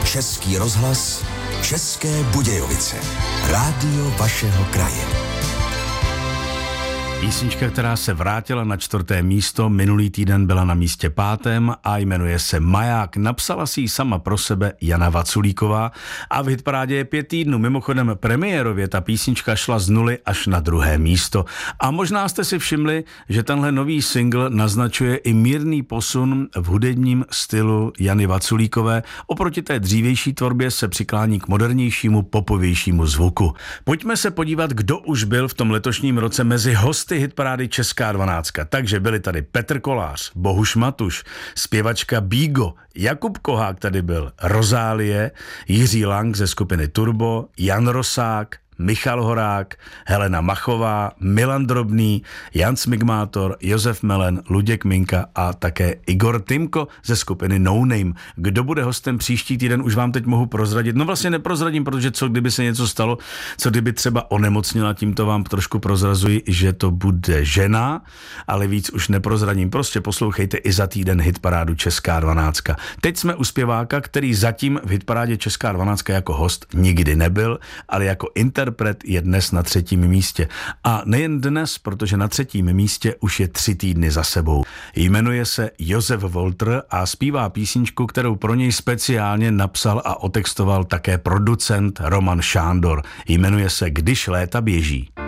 Český rozhlas, České Budějovice. Rádio vašeho kraje. Písnička, která se vrátila na 4. místo, minulý týden byla na místě 5. a jmenuje se Maják. Napsala si ji sama pro sebe Jana Vaculíková a v hitparádě je 5 týdnů. Mimochodem premiérově ta písnička šla z 0 až na 2. místo. A možná jste si všimli, že tenhle nový single naznačuje i mírný posun v hudebním stylu Jany Vaculíkové. Oproti té dřívější tvorbě se přiklání k modernějšímu, popovějšímu zvuku. Pojďme se podívat, kdo už byl v tom letošním roce mezi hosty hitparády Česká 12. Takže byli tady Petr Kolář, Bohuš Matuš, zpěvačka Bígo, Jakub Kohák tady byl, Rozálie, Jiří Lang ze skupiny Turbo, Jan Rosák, Michal Horák, Helena Machová, Milan Drobný, Jan Smigmátor, Josef Melen, Luděk Minka a také Igor Timko ze skupiny No Name. Kdo bude hostem příští týden, už vám teď mohu prozradit. No vlastně neprozradím, protože co kdyby se něco stalo, co kdyby třeba onemocnila, tímto vám trošku prozrazuji, že to bude žena, ale víc už neprozradím. Prostě poslouchejte i za týden hitparádu Česká 12. Teď jsme u zpěváka, který zatím v hitparádě Česká 12 jako host nikdy nebyl, ale jako interpret je dnes na 3. místě. A nejen dnes, protože na 3. místě už je 3 týdny za sebou. Jmenuje se Josef Wolter a zpívá písničku, kterou pro něj speciálně napsal a otextoval také producent Roman Šándor. Jmenuje se Když léta běží.